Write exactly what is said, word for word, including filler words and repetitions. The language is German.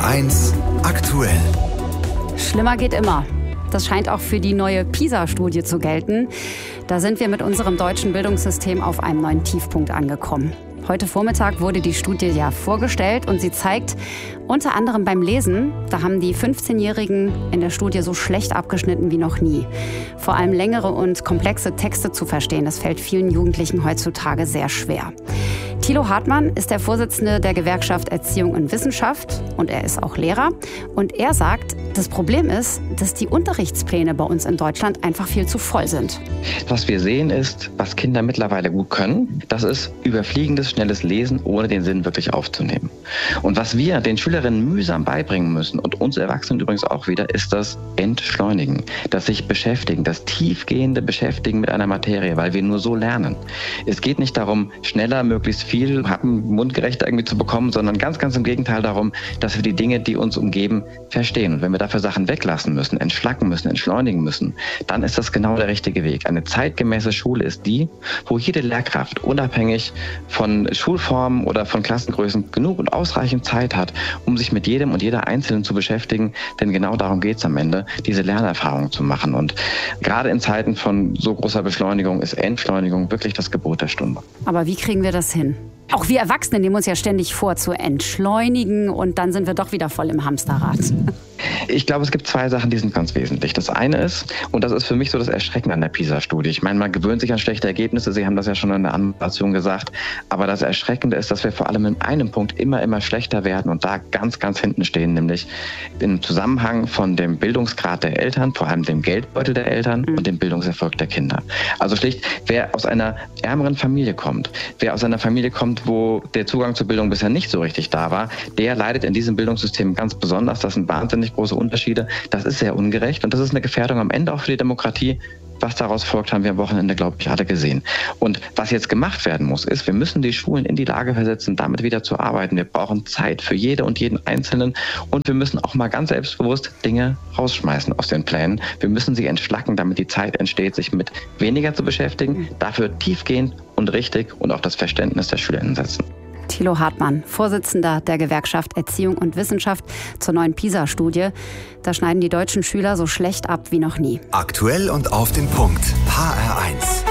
eins aktuell. Schlimmer geht immer. Das scheint auch für die neue PISA-Studie zu gelten. Da sind wir mit unserem deutschen Bildungssystem auf einem neuen Tiefpunkt angekommen. Heute Vormittag wurde die Studie ja vorgestellt und sie zeigt, unter anderem beim Lesen, da haben die fünfzehnjährigen in der Studie so schlecht abgeschnitten wie noch nie. Vor allem längere und komplexe Texte zu verstehen, das fällt vielen Jugendlichen heutzutage sehr schwer. Thilo Hartmann ist der Vorsitzende der Gewerkschaft Erziehung und Wissenschaft und er ist auch Lehrer. Und er sagt, das Problem ist, dass die Unterrichtspläne bei uns in Deutschland einfach viel zu voll sind. Was wir sehen ist, was Kinder mittlerweile gut können, das ist überfliegendes, schnelles Lesen, ohne den Sinn wirklich aufzunehmen. Und was wir den Schülerinnen mühsam beibringen müssen und uns Erwachsenen übrigens auch wieder, ist das Entschleunigen, das sich beschäftigen, das tiefgehende Beschäftigen mit einer Materie, weil wir nur so lernen. Es geht nicht darum, schneller, möglichst viel, happen, mundgerecht irgendwie zu bekommen, sondern ganz, ganz im Gegenteil darum, dass wir die Dinge, die uns umgeben, verstehen. Und wenn wir dafür Sachen weglassen müssen, entschlacken müssen, entschleunigen müssen, dann ist das genau der richtige Weg. Eine zeitgemäße Schule ist die, wo jede Lehrkraft unabhängig von Schulformen oder von Klassengrößen genug und ausreichend Zeit hat, um sich mit jedem und jeder Einzelnen zu beschäftigen. Denn genau darum geht es am Ende, diese Lernerfahrung zu machen. Und gerade in Zeiten von so großer Beschleunigung ist Entschleunigung wirklich das Gebot der Stunde. Aber wie kriegen wir das hin? Auch wir Erwachsene nehmen uns ja ständig vor, zu entschleunigen und dann sind wir doch wieder voll im Hamsterrad. Ich glaube, es gibt zwei Sachen, die sind ganz wesentlich. Das eine ist, und das ist für mich so das Erschrecken an der PISA-Studie. Ich meine, man gewöhnt sich an schlechte Ergebnisse, Sie haben das ja schon in der Anmoderation gesagt, aber das Erschreckende ist, dass wir vor allem in einem Punkt immer, immer schlechter werden und da ganz, ganz hinten stehen, nämlich im Zusammenhang von dem Bildungsgrad der Eltern, vor allem dem Geldbeutel der Eltern und dem Bildungserfolg der Kinder. Also schlicht, wer aus einer ärmeren Familie kommt, wer aus einer Familie kommt, wo der Zugang zur Bildung bisher nicht so richtig da war, der leidet in diesem Bildungssystem ganz besonders. Das sind wahnsinnig große Unterschiede. Das ist sehr ungerecht und das ist eine Gefährdung am Ende auch für die Demokratie. Was daraus folgt, haben wir am Wochenende, glaube ich, alle gesehen. Und was jetzt gemacht werden muss, ist, wir müssen die Schulen in die Lage versetzen, damit wieder zu arbeiten. Wir brauchen Zeit für jede und jeden Einzelnen und wir müssen auch mal ganz selbstbewusst Dinge rausschmeißen aus den Plänen. Wir müssen sie entschlacken, damit die Zeit entsteht, sich mit weniger zu beschäftigen, dafür tiefgehend und richtig und auch das Verständnis der SchülerInnen setzen. Thilo Hartmann, Vorsitzender der Gewerkschaft Erziehung und Wissenschaft zur neuen PISA-Studie. Da schneiden die deutschen Schüler so schlecht ab wie noch nie. Aktuell und auf den Punkt. H R eins.